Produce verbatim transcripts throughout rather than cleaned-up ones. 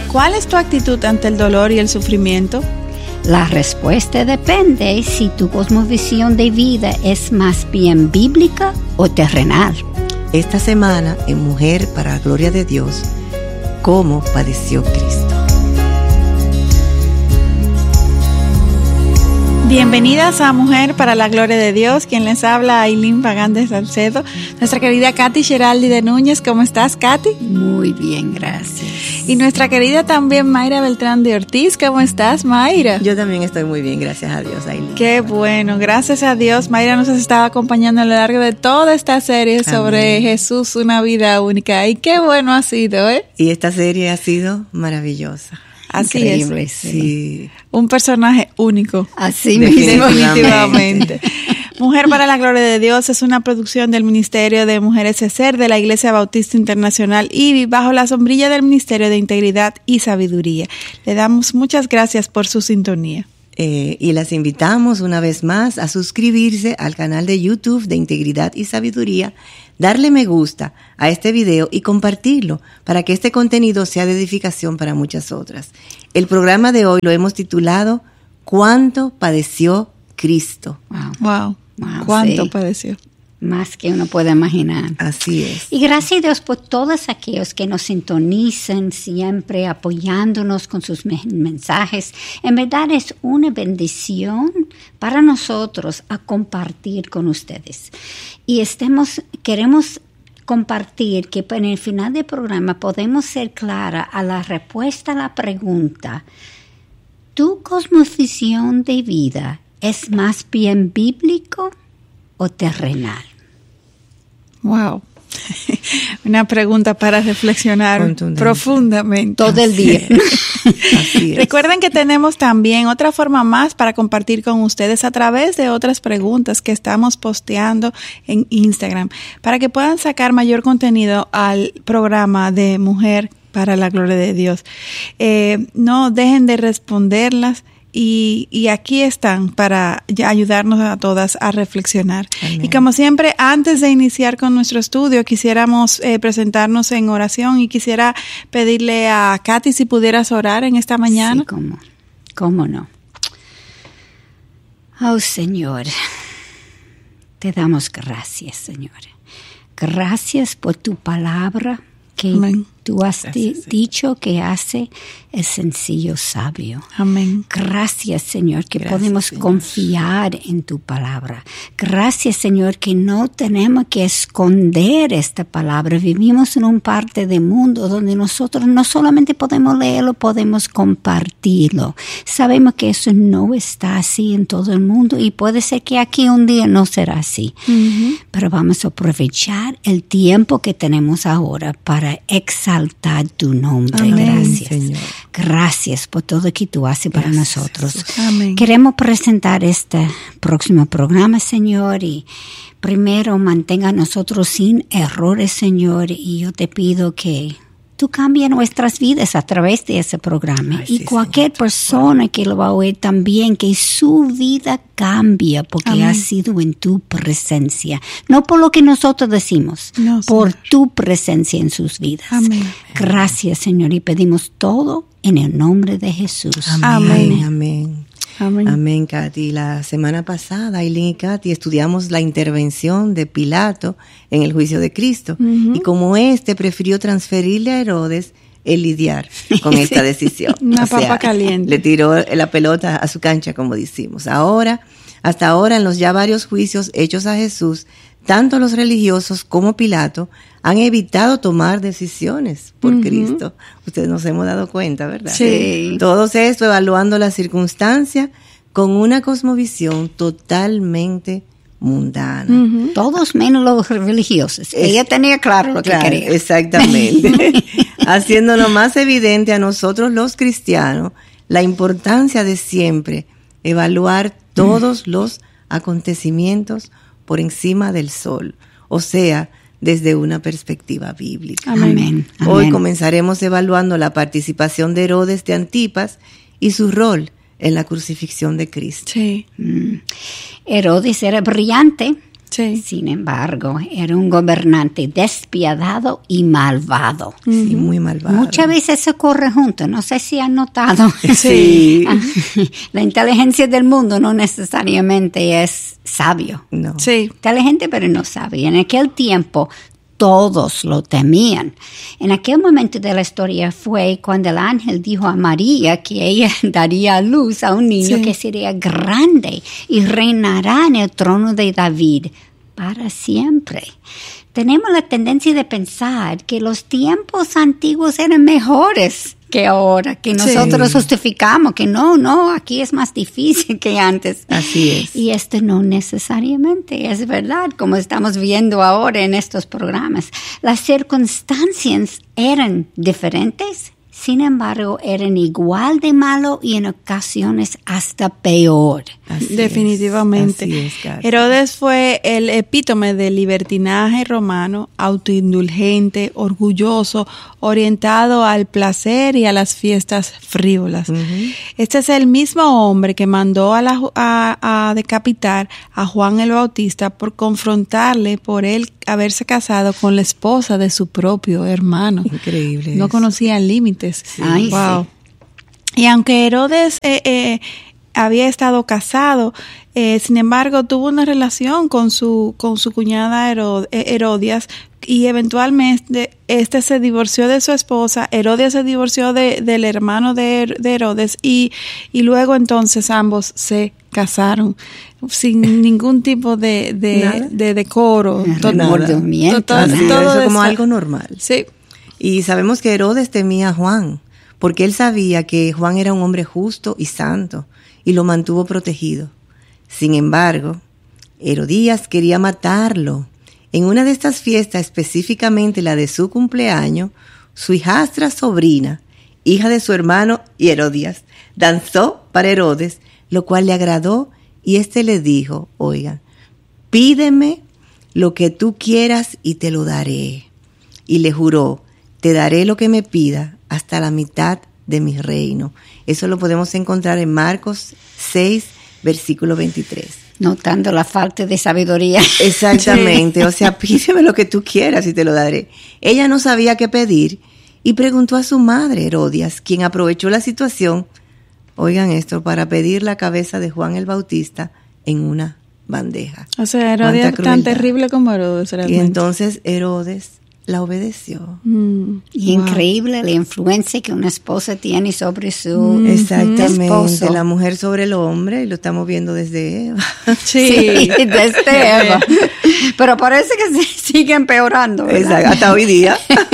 ¿Cuál es tu actitud ante el dolor y el sufrimiento? La respuesta depende si tu cosmovisión de vida es más bien bíblica o terrenal. Esta semana, en Mujer para la Gloria de Dios, ¿cómo padeció Cristo? Bienvenidas a Mujer para la Gloria de Dios. Quien les habla, Ailín Pagán de Salcedo. Nuestra querida Katy Geraldi de Núñez. ¿Cómo estás, Katy? Muy bien, gracias. Y nuestra querida también Mayra Beltrán de Ortiz. ¿Cómo estás, Mayra? Yo también estoy muy bien, gracias a Dios, Ailín. Qué bueno, gracias a Dios. Mayra nos estaba acompañando a lo largo de toda esta serie sobre Amén. Jesús, una vida única. Y qué bueno ha sido, ¿eh? Y esta serie ha sido maravillosa. Así Increíble, es. sí. Sí. Un personaje único. Así mismo. Definitivamente. Mujer para la Gloria de Dios es una producción del Ministerio de Mujeres E S E R de la Iglesia Bautista Internacional I B I bajo la sombrilla del Ministerio de Integridad y Sabiduría. Le damos muchas gracias por su sintonía. Eh, y las invitamos una vez más a suscribirse al canal de YouTube de Integridad y Sabiduría, darle me gusta a este video y compartirlo para que este contenido sea de edificación para muchas otras. El programa de hoy lo hemos titulado ¿Cuánto padeció Cristo? Wow. Wow. Wow, ¿Cuánto sí. padeció? Más que uno puede imaginar. Así es. Y gracias a Dios por todos aquellos que nos sintonizan siempre apoyándonos con sus me- mensajes. En verdad es una bendición para nosotros a compartir con ustedes. Y estemos, queremos compartir que en el final del programa podemos ser clara a la respuesta a la pregunta: ¿tu cosmovisión de vida es más bien bíblico o terrenal? Wow. Una pregunta para reflexionar profundamente. Todo el día. Así es. Recuerden que tenemos también otra forma más para compartir con ustedes a través de otras preguntas que estamos posteando en Instagram para que puedan sacar mayor contenido al programa de Mujer para la Gloria de Dios. Eh, no dejen de responderlas. Y, y aquí están para ya ayudarnos a todas a reflexionar. Amén. Y como siempre, antes de iniciar con nuestro estudio, quisiéramos eh, presentarnos en oración y quisiera pedirle a Katy si pudieras orar en esta mañana. Sí, cómo, cómo no. Oh, Señor, te damos gracias, Señor. Gracias por tu palabra que Amén. Tú has di- dicho que hace el sencillo sabio. Amén. Gracias, Señor, que Gracias, podemos Señor. confiar en tu palabra. Gracias, Señor, que no tenemos que esconder esta palabra. Vivimos en un parte del mundo donde nosotros no solamente podemos leerlo, podemos compartirlo. Sabemos que eso no está así en todo el mundo y puede ser que aquí un día no será así. Uh-huh. Pero vamos a aprovechar el tiempo que tenemos ahora para exaltar tu nombre. Amén, gracias. Señor. Gracias por todo lo que tú haces para Gracias, nosotros. Jesús. Amén. Queremos presentar este próximo programa, Señor, y primero mantenga a nosotros sin errores, Señor, y yo te pido que tú cambies nuestras vidas a través de ese programa. Ay, y sí, cualquier Señor. persona que lo va a oír también, que su vida cambie porque Amén. ha sido en tu presencia. No por lo que nosotros decimos, No, por Señor. tu presencia en sus vidas. Amén. Gracias, Señor, y pedimos todo en el nombre de Jesús. Amén. Amén. Amén. Amén, Katy. La semana pasada, Ailín y Katy, estudiamos la intervención de Pilato en el juicio de Cristo. Uh-huh. Y como éste prefirió transferirle a Herodes el lidiar con esta decisión. Una o sea, papa caliente. Le tiró la pelota a su cancha, como decimos. Ahora, hasta ahora, en los ya varios juicios hechos a Jesús, tanto los religiosos como Pilato han evitado tomar decisiones por uh-huh. Cristo. Ustedes nos hemos dado cuenta, ¿verdad? Sí. Todo esto evaluando las circunstancias con una cosmovisión totalmente mundana. Uh-huh. Todos menos los religiosos. Es, Ella tenía claro lo claro, que quería. Exactamente. Haciéndonos más evidente a nosotros los cristianos la importancia de siempre evaluar todos uh-huh. los acontecimientos por encima del sol. O sea, desde una perspectiva bíblica. Amén. Hoy Amén. comenzaremos evaluando la participación de Herodes de Antipas y su rol en la crucifixión de Cristo. Sí. Mm. Herodes era brillante, Sí. Sin embargo, era un gobernante despiadado y malvado. Sí, muy malvado. Muchas veces se corre junto, no sé si han notado. Sí. La inteligencia del mundo no necesariamente es sabio. No. Sí. Inteligente, pero no sabio. En aquel tiempo, todos lo temían. En aquel momento de la historia fue cuando el ángel dijo a María que ella daría a luz a un niño Sí. que sería grande y reinará en el trono de David para siempre. Tenemos la tendencia de pensar que los tiempos antiguos eran mejores que ahora, que nosotros Sí. justificamos que no, no, aquí es más difícil que antes. Así es. Y esto no necesariamente es verdad, como estamos viendo ahora en estos programas. Las circunstancias eran diferentes, sin embargo, eran igual de malo y en ocasiones hasta peor. Así Definitivamente. es, así es, Carla. Herodes fue el epítome del libertinaje romano, autoindulgente, orgulloso, orientado al placer y a las fiestas frívolas. Ujú. Este es el mismo hombre que mandó a, la, ju- a, a decapitar a Juan el Bautista por confrontarle por él haberse casado con la esposa de su propio hermano. Increíble. No eso. conocían límites. Ay, Wow. Y aunque Herodes eh, eh, había estado casado, eh, sin embargo tuvo una relación con su con su cuñada Herod- eh, Herodias, y eventualmente este se divorció de su esposa. Herodias se divorció de, del hermano de, Her- de Herodes y, y luego entonces ambos se casaron sin ningún tipo de, de, Nada. de decoro. Nada. Todo- Remordimiento, todo- Así, todo eso como eso. algo normal. Sí. Y sabemos que Herodes temía a Juan, porque él sabía que Juan era un hombre justo y santo, y lo mantuvo protegido. Sin embargo, Herodías quería matarlo. En una de estas fiestas, específicamente la de su cumpleaños, su hijastra sobrina, hija de su hermano y Herodías, danzó para Herodes, lo cual le agradó, y éste le dijo, oigan, pídeme lo que tú quieras y te lo daré. Y le juró, te daré lo que me pida hasta la mitad de mi reino. Eso lo podemos encontrar en Marcos seis, versículo veintitrés. Notando la falta de sabiduría. Exactamente, o sea, pídeme lo que tú quieras y te lo daré. Ella no sabía qué pedir y preguntó a su madre, Herodias, quien aprovechó la situación, oigan esto, para pedir la cabeza de Juan el Bautista en una bandeja. O sea, Herodes Cuánta tan crueldad. terrible como Herodes Y realmente. entonces Herodes la obedeció. Mm, Y wow. increíble la influencia que una esposa tiene sobre su Exactamente, esposo. la mujer sobre el hombre, y lo estamos viendo desde Eva. Sí. desde Eva. Pero parece que se sigue empeorando, ¿verdad? Exacto, hasta hoy día.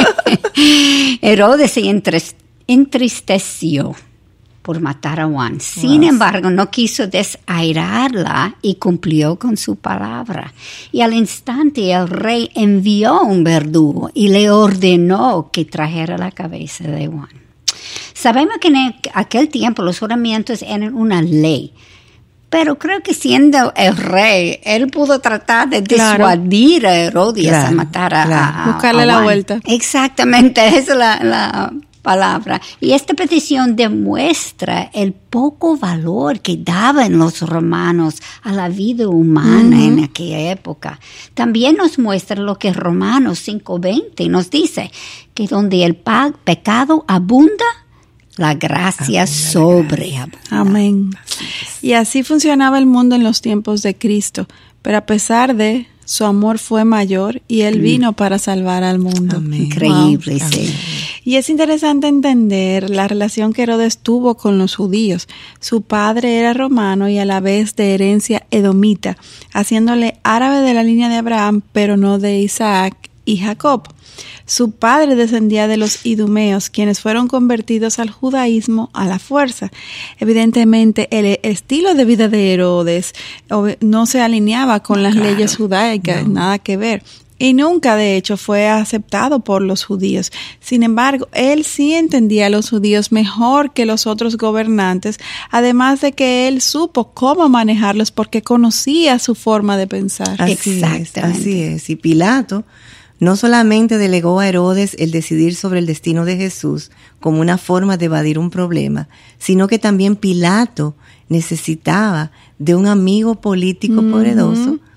Herodes se entres- entristeció por matar a Juan. Sin Wow. embargo, no quiso desairarla y cumplió con su palabra. Y al instante el rey envió un verdugo y le ordenó que trajera la cabeza de Juan. Sabemos que en aquel tiempo los juramentos eran una ley. Pero creo que siendo el rey, él pudo tratar de Claro. disuadir a Herodías Claro, a matar a, claro. a- a Buscarle la Juan. vuelta. Exactamente, esa es la, la palabra. Y esta petición demuestra el poco valor que daban los romanos a la vida humana en aquella época. También nos muestra lo que Romanos cinco veinte nos dice, que donde el pa- pecado abunda, la gracia Abunda la sobreabunda. Amén. Y así funcionaba el mundo en los tiempos de Cristo, pero a pesar de su amor fue mayor y él vino para salvar al mundo. Amén. Increíble, Wow. sí. Y es interesante entender la relación que Herodes tuvo con los judíos. Su padre era romano y a la vez de herencia edomita, haciéndole árabe de la línea de Abraham, pero no de Isaac y Jacob. Su padre descendía de los idumeos, quienes fueron convertidos al judaísmo a la fuerza. Evidentemente, el estilo de vida de Herodes no se alineaba con las Claro, leyes judaicas, no. nada que ver. Y nunca, de hecho, fue aceptado por los judíos. Sin embargo, él sí entendía a los judíos mejor que los otros gobernantes, además de que él supo cómo manejarlos porque conocía su forma de pensar. Así es, Exactamente. así es. Y Pilato no solamente delegó a Herodes el decidir sobre el destino de Jesús como una forma de evadir un problema, sino que también Pilato necesitaba de un amigo político Ujú. poderoso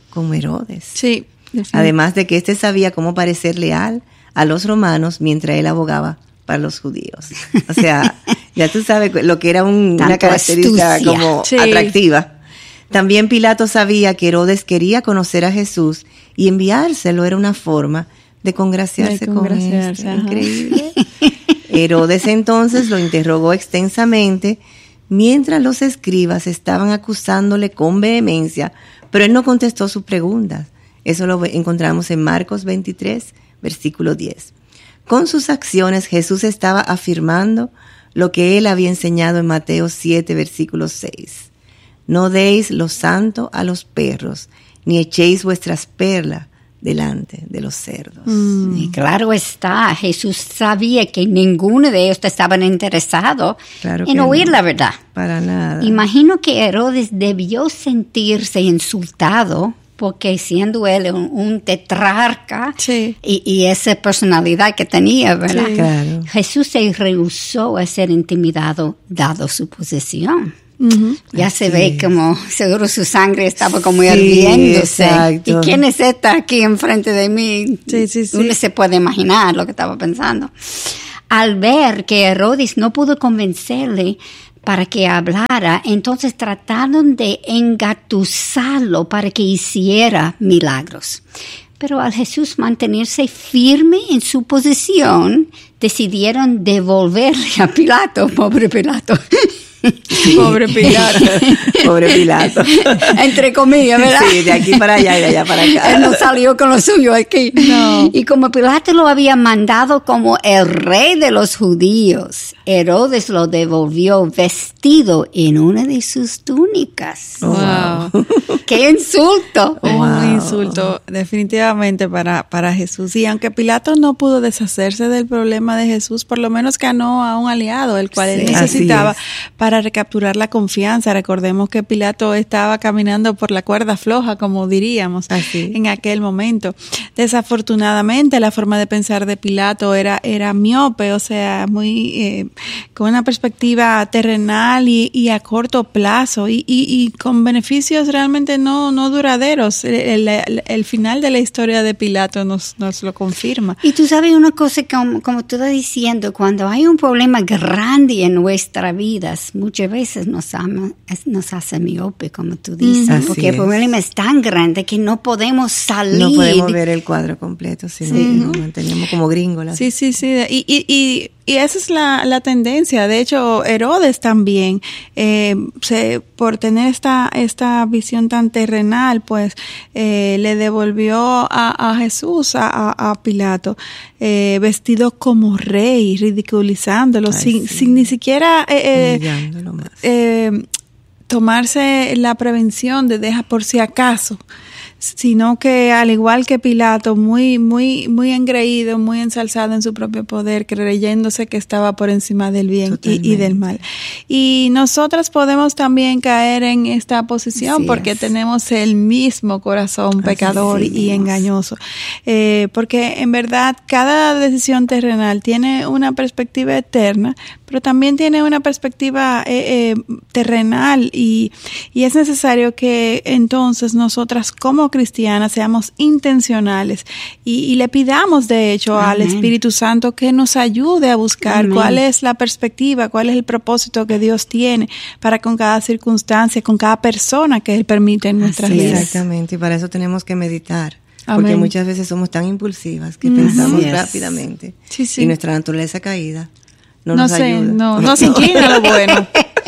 como Herodes. Sí. Además de que éste sabía cómo parecer leal a los romanos mientras él abogaba para los judíos. O sea, ya tú sabes lo que era un, una característica astucia. Como sí. atractiva. También Pilato sabía que Herodes quería conocer a Jesús y enviárselo era una forma de congraciarse, de congraciarse con él. Increíble. Herodes entonces lo interrogó extensamente mientras los escribas estaban acusándole con vehemencia, pero él no contestó sus preguntas. Eso lo encontramos en Marcos veintitrés, versículo diez. Con sus acciones Jesús estaba afirmando lo que él había enseñado en Mateo siete, versículo seis. No deis lo santo a los perros, ni echéis vuestras perlas delante de los cerdos. Mm. Y claro está, Jesús sabía que ninguno de ellos estaban interesados claro en oír no, la verdad. Para nada. Imagino que Herodes debió sentirse insultado porque siendo él un, un tetrarca sí. y, y esa personalidad que tenía, ¿verdad? Sí. Claro. Jesús se rehusó a ser intimidado dado su posición. Uh-huh. Ya Así se ve es. Como seguro su sangre estaba como sí, hirviéndose. Exacto. ¿Y quién es esta aquí enfrente de mí? Sí, sí, sí. Uno se puede imaginar lo que estaba pensando. Al ver que Herodes no pudo convencerle para que hablara, entonces trataron de engatusarlo para que hiciera milagros. Pero al Jesús mantenerse firme en su posición, decidieron devolverle a Pilato, pobre Pilato. Pobre Pilato. Pobre Pilato. Entre comillas, ¿verdad? Sí, de aquí para allá y de allá para acá. Él no salió con lo suyo aquí. No. Y como Pilato lo había mandado como el rey de los judíos, Herodes lo devolvió vestido en una de sus túnicas. Oh, wow. ¡Qué insulto! Wow. Un insulto definitivamente para, para Jesús. Y aunque Pilato no pudo deshacerse del problema de Jesús, por lo menos ganó a un aliado, el cual sí, él necesitaba para recapturar la confianza. Recordemos que Pilato estaba caminando por la cuerda floja, como diríamos, Así. en aquel momento. Desafortunadamente, la forma de pensar de Pilato era, era miope, o sea, muy eh, con una perspectiva terrenal y, y a corto plazo y, y, y con beneficios realmente no, no duraderos. El, el, el final de la historia de Pilato nos, nos lo confirma. Y tú sabes una cosa, como, como tú estás diciendo, cuando hay un problema grande en nuestra vida, muchas veces nos, ama, nos hace miope, como tú dices, Así porque es. el problema es tan grande que no podemos salir. No podemos ver el cuadro completo, sino sí. que nos mantenemos como gringos. Sí, sí, sí. Y, y, y, y esa es la, la tendencia. De hecho, Herodes también, eh, se, por tener esta, esta visión tan terrenal, pues eh, le devolvió a, a Jesús, a, a, a Pilato, eh, vestido como rey, ridiculizándolo, Ay, sin, sí. sin ni siquiera eh, más. Eh, tomarse la prevención de deja por si acaso, sino que al igual que Pilato, muy muy muy engreído, muy ensalzado en su propio poder, creyéndose que estaba por encima del bien y, y del mal. Y nosotras podemos también caer en esta posición Así porque es. tenemos el mismo corazón pecador Así y engañoso. Eh, porque en verdad cada decisión terrenal tiene una perspectiva eterna, pero también tiene una perspectiva eh, eh, terrenal y, y es necesario que entonces nosotras como cristianas seamos intencionales y, y le pidamos de hecho Amén. al Espíritu Santo que nos ayude a buscar Amén. cuál es la perspectiva, cuál es el propósito que Dios tiene para con cada circunstancia, con cada persona que Él permite en nuestras Así vidas. Exactamente, y para eso tenemos que meditar. Amén. Porque muchas veces somos tan impulsivas que mm, pensamos yes. rápidamente sí, sí. y nuestra naturaleza caída no, no nos sé, ayuda. No, no se inclina a lo bueno.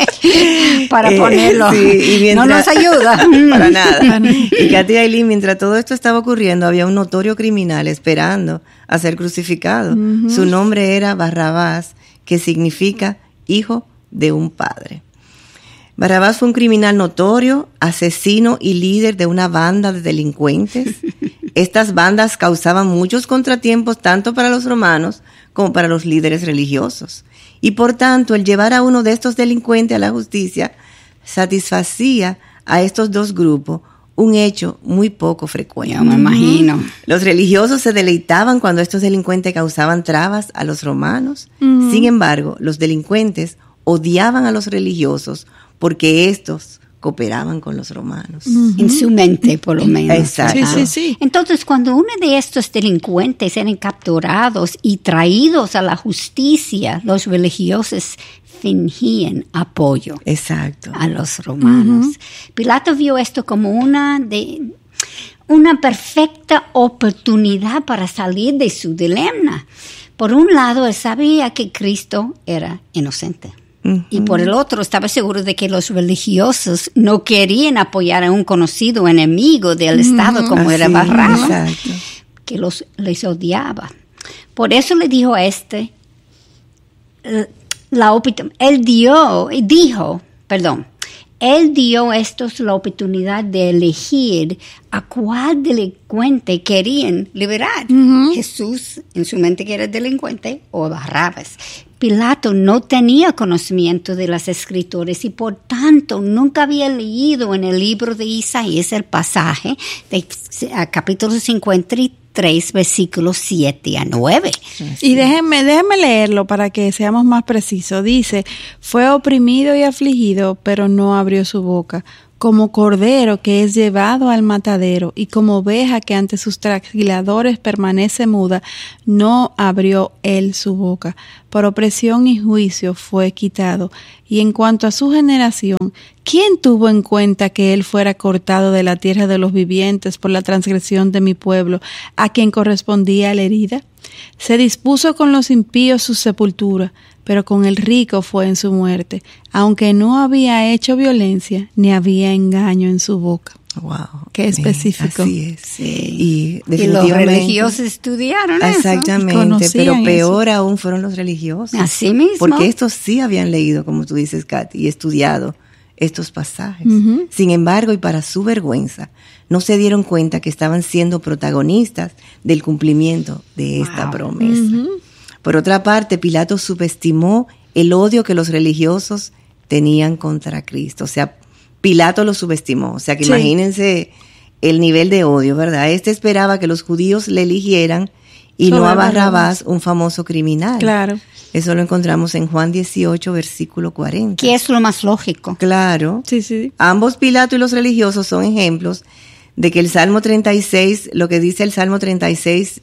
Para eh, ponerlo. Sí, y mientras, no nos ayuda. Para nada. Y Katy Aileen, mientras todo esto estaba ocurriendo, había un notorio criminal esperando a ser crucificado. Uh-huh. Su nombre era Barrabás, que significa hijo de un padre. Barrabás fue un criminal notorio, asesino y líder de una banda de delincuentes. Estas bandas causaban muchos contratiempos tanto para los romanos como para los líderes religiosos. Y por tanto, el llevar a uno de estos delincuentes a la justicia satisfacía a estos dos grupos, un hecho muy poco frecuente. Yo me imagino. Los religiosos se deleitaban cuando estos delincuentes causaban trabas a los romanos. Uh-huh. Sin embargo, los delincuentes odiaban a los religiosos porque estos cooperaban con los romanos. Uh-huh. En su mente, por lo menos. Exacto. Sí, sí, sí. Entonces, cuando uno de estos delincuentes eran capturados y traídos a la justicia, los religiosos fingían apoyo. Exacto. A los romanos. Uh-huh. Pilato vio esto como una de una perfecta oportunidad para salir de su dilema. Por un lado, él sabía que Cristo era inocente. Uh-huh. Y por el otro, estaba seguro de que los religiosos no querían apoyar a un conocido enemigo del uh-huh. Estado como Así, era Barrabás, que los, les odiaba. Por eso le dijo a este, la oportunidad, él dio, dijo, perdón, él dio a estos la oportunidad de elegir a cuál delincuente querían liberar. Uh-huh. Jesús, en su mente que era delincuente, o Barrabás. Pilato no tenía conocimiento de las escrituras y por tanto nunca había leído en el libro de Isaías el pasaje de capítulo cincuenta y tres, versículos siete a nueve. Y déjenme, déjenme leerlo para que seamos más precisos. Dice, fue oprimido y afligido, pero no abrió su boca. Como cordero que es llevado al matadero y como oveja que ante sus trasquiladores permanece muda, no abrió él su boca. Por opresión y juicio fue quitado. Y en cuanto a su generación, ¿quién tuvo en cuenta que él fuera cortado de la tierra de los vivientes por la transgresión de mi pueblo, a quien correspondía la herida? Se dispuso con los impíos su sepultura, pero con el rico fue en su muerte, aunque no había hecho violencia, ni había engaño en su boca. Wow. Qué específico. Así es. Sí. Y, y los religiosos estudiaron exactamente, eso. Pero peor eso. Aún fueron los religiosos. Así mismo. Porque estos sí habían leído, como tú dices, Katy, y estudiado estos pasajes. Uh-huh. Sin embargo, y para su vergüenza, no se dieron cuenta que estaban siendo protagonistas del cumplimiento de esta wow. promesa. Uh-huh. Por otra parte, Pilato subestimó el odio que los religiosos tenían contra Cristo. O sea, Pilato lo subestimó. O sea, que sí. Imagínense el nivel de odio, ¿verdad? Este esperaba que los judíos le eligieran y Sobre no a Barrabás, un famoso criminal. Claro. Eso lo encontramos en Juan dieciocho, versículo cuarenta. Que es lo más lógico. Claro. Sí, sí. Ambos, Pilato y los religiosos, son ejemplos de que el Salmo treinta y seis, lo que dice el Salmo treinta y seis,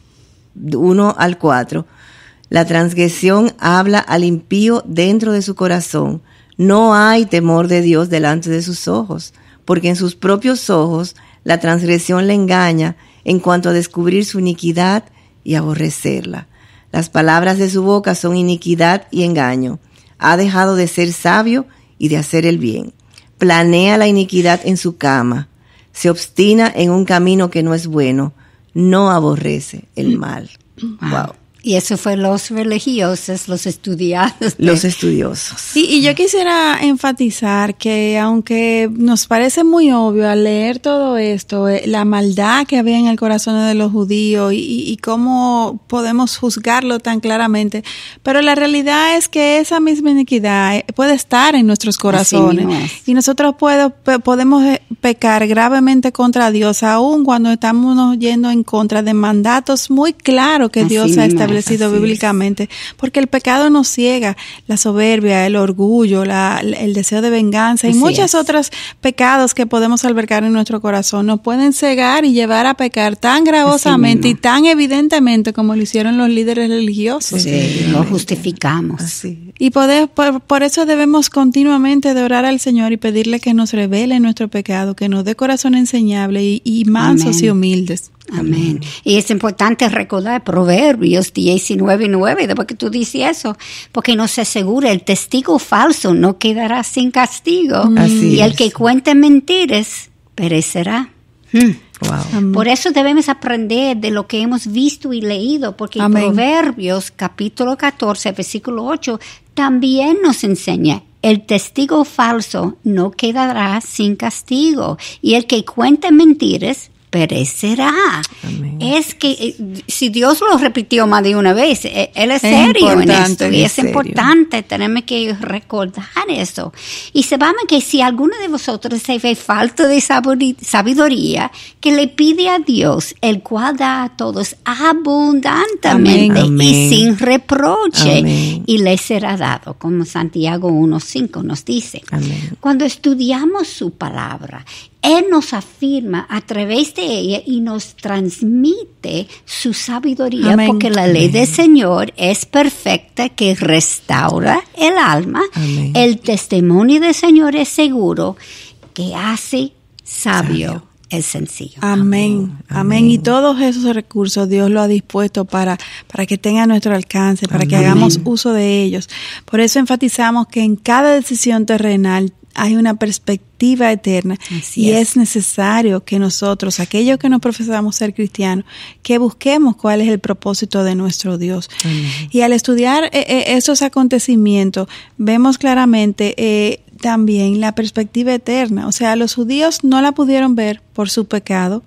uno al cuatro, la transgresión habla al impío dentro de su corazón. No hay temor de Dios delante de sus ojos, porque en sus propios ojos la transgresión le engaña en cuanto a descubrir su iniquidad y aborrecerla. Las palabras de su boca son iniquidad y engaño. Ha dejado de ser sabio y de hacer el bien. Planea la iniquidad en su cama. Se obstina en un camino que no es bueno. No aborrece el mal. Wow. Y eso fue los religiosos, los estudiosos. De... Los estudiosos. Y, y yo quisiera enfatizar que aunque nos parece muy obvio al leer todo esto, eh, la maldad que había en el corazón de los judíos y, y, y cómo podemos juzgarlo tan claramente, pero la realidad es que esa misma iniquidad puede estar en nuestros corazones. Y nosotros puedo, podemos pecar gravemente contra Dios, aun cuando estamos yendo en contra de mandatos muy claros que Así Dios ha establecido. establecido bíblicamente, es. Porque el pecado nos ciega, la soberbia, el orgullo, la, el deseo de venganza y Así muchos otros pecados que podemos albergar en nuestro corazón nos pueden cegar y llevar a pecar tan gravosamente y tan evidentemente como lo hicieron los líderes religiosos. Sí, lo justificamos. Así. Y poder, por, por eso debemos continuamente de orar al Señor y pedirle que nos revele nuestro pecado, que nos dé corazón enseñable y, y mansos Amén. Y humildes. Amén. Y es importante recordar Proverbios diecinueve nueve, después que tú dices eso, porque no se asegura, el testigo falso no quedará sin castigo. Así y el es. que cuente mentiras perecerá. Hmm. Wow. Por eso debemos aprender de lo que hemos visto y leído, porque Amén. Proverbios capítulo catorce, versículo ocho, también nos enseña. El testigo falso no quedará sin castigo, y el que cuente mentiras perecerá. Amén. Es que eh, si Dios lo repitió más de una vez, eh, Él es, es serio en esto y es, es importante, tenemos que recordar eso. Y sabemos que si alguno de vosotros se ve falta de sabiduría, que le pide a Dios, el cual da a todos abundantemente Amén. y sin reproche, Amén. y le será dado, como Santiago uno cinco nos dice. Amén. Cuando estudiamos su palabra, Él nos afirma a través de ella y nos transmite su sabiduría, Amén. porque la ley del Señor es perfecta, que restaura el alma. Amén. El testimonio del Señor es seguro, que hace sabio, Sabio. el sencillo. Amén, amén, amén. Y todos esos recursos Dios lo ha dispuesto para, para que tengan a nuestro alcance, para Amén. que hagamos uso de ellos. Por eso enfatizamos que en cada decisión terrenal hay una perspectiva eterna. Así y es. es necesario que nosotros, aquellos que nos profesamos ser cristianos, que busquemos cuál es el propósito de nuestro Dios. Amén. Y al estudiar eh, eh, esos acontecimientos, vemos claramente eh, también la perspectiva eterna. O sea, los judíos no la pudieron ver por su pecado,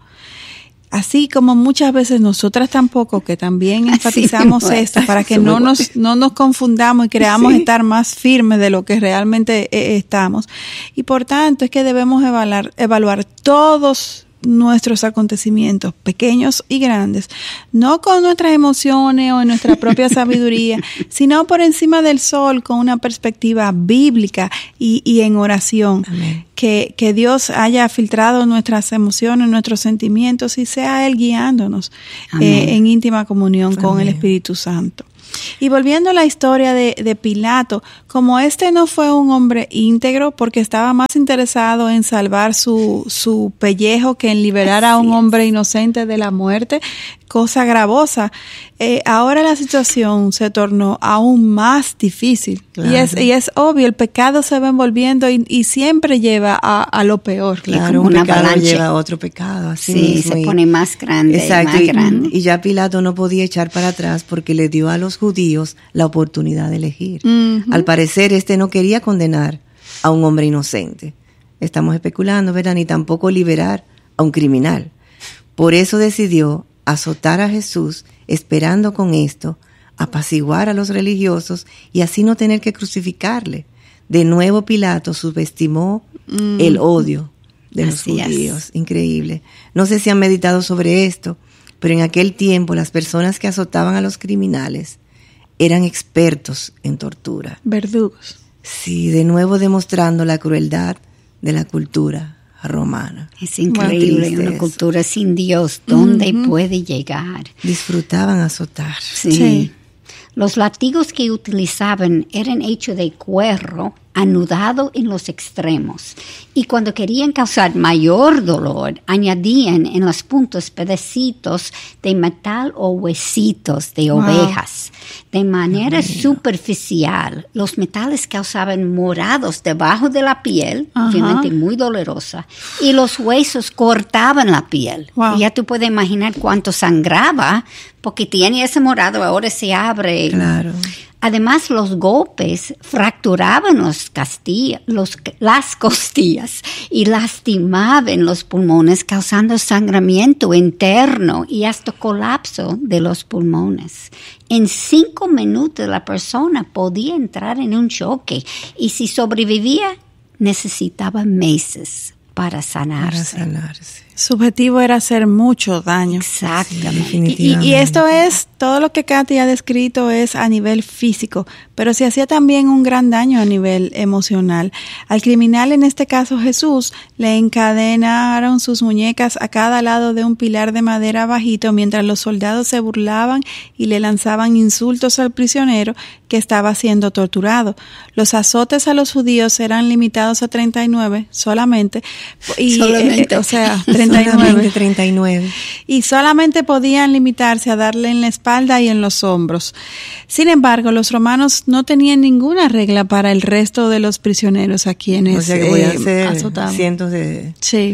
así como muchas veces nosotras tampoco, que también enfatizamos Así esto para que Eso no me nos, no nos confundamos y creamos Sí. estar más firmes de lo que realmente eh, estamos. Y por tanto es que debemos evaluar, evaluar todos nuestros acontecimientos, pequeños y grandes, no con nuestras emociones o nuestra propia sabiduría, sino por encima del sol, con una perspectiva bíblica y, y en oración. Amén. Que, que Dios haya filtrado nuestras emociones, nuestros sentimientos y sea Él guiándonos eh, en íntima comunión con Amén. el Espíritu Santo. Y volviendo a la historia de, de Pilato, como este no fue un hombre íntegro porque estaba más interesado en salvar su, su pellejo que en liberar a un hombre inocente de la muerte, cosa gravosa, eh, ahora la situación se tornó aún más difícil. Claro. Y es y es obvio, el pecado se va envolviendo y, y siempre lleva a, a lo peor. Claro, como un una pecado avalancha. lleva a otro pecado, así Sí, mismo. se Y- pone más grande, Exacto, más y, grande. y ya Pilato no podía echar para atrás porque le dio a los judíos la oportunidad de elegir. Ujú. Al parecer, este no quería condenar a un hombre inocente. Estamos especulando, ¿verdad? Ni tampoco liberar a un criminal. Por eso decidió azotar a Jesús, esperando con esto apaciguar a los religiosos y así no tener que crucificarle. De nuevo Pilato subestimó Mm. el odio de los Así es. judíos. Increíble. No sé si han meditado sobre esto, pero en aquel tiempo las personas que azotaban a los criminales eran expertos en tortura. Verdugos. Sí, de nuevo demostrando la crueldad de la cultura romana. Es increíble, triste una eso. cultura sin Dios, ¿dónde Ujú. puede llegar? Disfrutaban azotar. Sí. Sí. Los látigos que utilizaban eran hechos de cuero anudado en los extremos, y cuando querían causar mayor dolor, añadían en los puntos pedacitos de metal o huesitos de Wow. ovejas. De manera superficial, los metales causaban morados debajo de la piel, Ajá. obviamente muy dolorosa, y los huesos cortaban la piel. Wow. Y ya tú puedes imaginar cuánto sangraba, porque tiene ese morado, ahora se abre. Claro. Además, los golpes fracturaban los castilla- los, las costillas y lastimaban los pulmones, causando sangramiento interno y hasta colapso de los pulmones. En cinco minutos la persona podía entrar en un choque y si sobrevivía necesitaba meses para sanarse. Para sanarse. Su objetivo era hacer mucho daño. Exactamente. Definitivamente. Y, y esto es, todo lo que Katy ha descrito es a nivel físico, pero se hacía también un gran daño a nivel emocional. Al criminal, en este caso Jesús, le encadenaron sus muñecas a cada lado de un pilar de madera bajito, mientras los soldados se burlaban y le lanzaban insultos al prisionero que estaba siendo torturado. Los azotes a los judíos eran limitados a treinta y nueve solamente. Y, Solamente. eh, o sea, treinta y nueve. Solamente treinta y nueve. Y solamente podían limitarse a darle en la espalda y en los hombros. Sin embargo, los romanos no tenían ninguna regla para el resto de los prisioneros a quienes O sea que voy a eh, hacer azotaban. cientos de... Sí.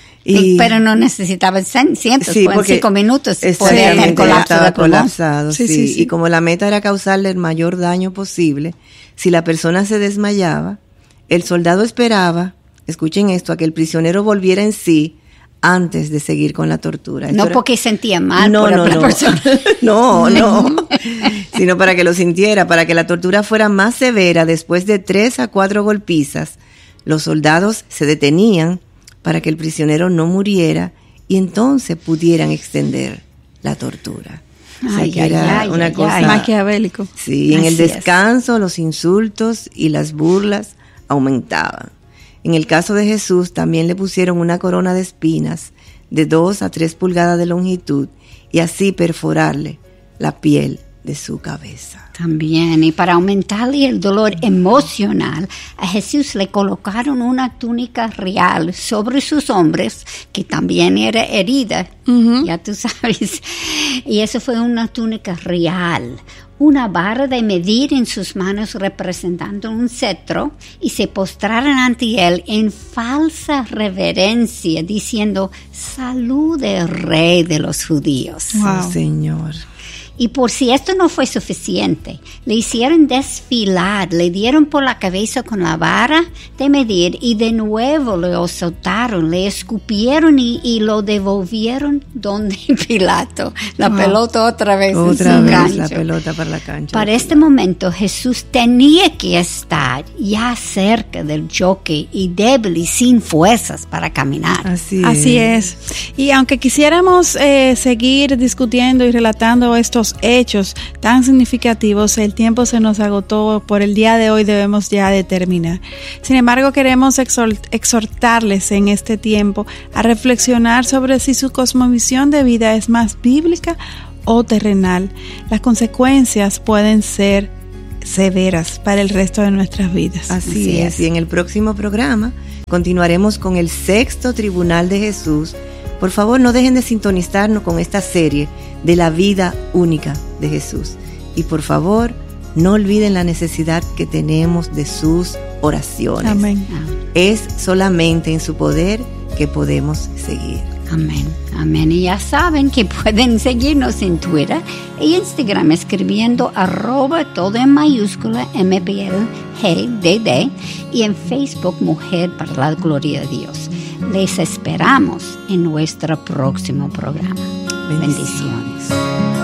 Y, Pero no necesitaban cien- cientos, Sí, pues en porque cinco minutos podía exactamente, tener colapso estaba de pulmón. colapsado, Sí, sí, sí, sí. Y como la meta era causarle el mayor daño posible, si la persona se desmayaba, el soldado esperaba, escuchen esto, a que el prisionero volviera en sí antes de seguir con la tortura. Esto no era... porque sentía mal no, por no, otra no. persona. no, no, sino para que lo sintiera, para que la tortura fuera más severa. Después de tres a cuatro golpizas, los soldados se detenían para que el prisionero no muriera y entonces pudieran extender la tortura. O sea, Ay, que ay, era ay, una ay, cosa ay. Maquiavélico. Sí, en Así el es. descanso los insultos y las burlas aumentaban. En el caso de Jesús también le pusieron una corona de espinas de dos a tres pulgadas de longitud y así perforarle la piel de su cabeza. También, y para aumentarle el dolor emocional, a Jesús le colocaron una túnica real sobre sus hombros, que también era herida, uh-huh. ya tú sabes. Y eso fue una túnica real, una vara de medir en sus manos representando un cetro, y se postraron ante él en falsa reverencia, diciendo, salude, rey de los judíos. Wow. Oh, Señor. Y por si esto no fue suficiente, le hicieron desfilar, le dieron por la cabeza con la vara de medir y de nuevo le azotaron, le escupieron y, y lo devolvieron donde Pilato. La wow. pelota otra vez Otra en su vez cancha. la pelota para la cancha. Para este momento Jesús tenía que estar ya cerca del choque y débil y sin fuerzas para caminar. Así, Así es. es. Y aunque quisiéramos eh, seguir discutiendo y relatando estos hechos tan significativos, el tiempo se nos agotó. Por el día de hoy debemos ya de terminar. Sin embargo, queremos exhortarles en este tiempo a reflexionar sobre si su cosmovisión de vida es más bíblica o terrenal. Las consecuencias pueden ser severas para el resto de nuestras vidas. Así, Así es. es. Y en el próximo programa continuaremos con el sexto tribunal de Jesús. Por favor, no dejen de sintonizarnos con esta serie de la vida única de Jesús. Y por favor, no olviden la necesidad que tenemos de sus oraciones. Amén. Es solamente en su poder que podemos seguir. Amén, amén. Y ya saben que pueden seguirnos en Twitter e Instagram escribiendo arroba todo en mayúscula M P L G D D y en Facebook Mujer para la Gloria de Dios. Les esperamos en nuestro próximo programa. Bendiciones. Bendiciones.